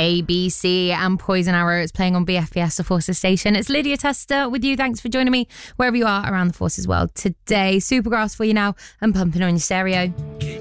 ABC and Poison Arrow. It's playing on BFBS, the Forces station. It's Lydia Tester with you. Thanks for joining me wherever you are around the Forces world today. Supergrass for you now and pumping on your stereo.